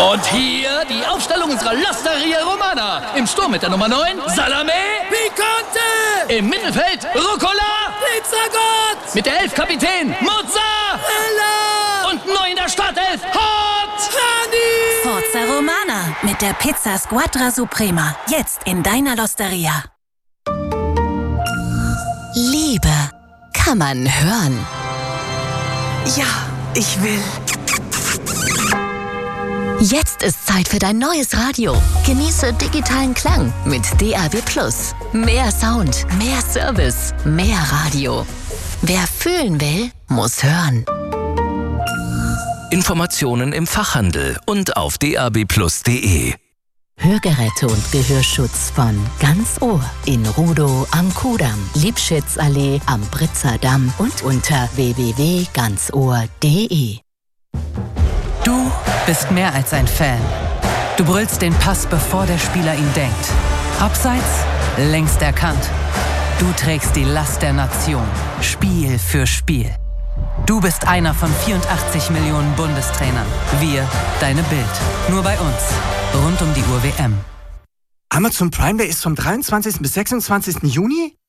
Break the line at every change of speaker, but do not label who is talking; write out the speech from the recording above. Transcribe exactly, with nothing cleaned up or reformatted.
Und hier die Aufstellung unserer L'Osteria Romana. Im Sturm mit der Nummer neun, Salame
Picante.
Im Mittelfeld, Rucola
Pizzagott.
Mit der elf Kapitän, Mozzarella. Und neu in der Startelf, Hot
Honey.
Forza Romana mit der Pizza Squadra Suprema. Jetzt in deiner L'Osteria. Liebe kann man hören.
Ja, ich will.
Jetzt ist Zeit für dein neues Radio. Genieße digitalen Klang mit D A B plus. Mehr Sound, mehr Service, mehr Radio. Wer fühlen will, muss hören.
Informationen im Fachhandel und auf d a b plus punkt d e.
Hörgeräte und Gehörschutz von Ganz Ohr in Rudow am Kudamm, Liebschitzallee am Britzer Damm und unter w w w punkt ganz ohr punkt d e.
Du bist mehr als ein Fan. Du brüllst den Pass, bevor der Spieler ihn denkt. Abseits, längst erkannt. Du trägst die Last der Nation, Spiel für Spiel. Du bist einer von vierundachtzig Millionen Bundestrainern. Wir, deine Bild. Nur bei uns. Rund um die Uhr W M.
Amazon Prime Day ist vom dreiundzwanzigsten bis sechsundzwanzigsten Juni?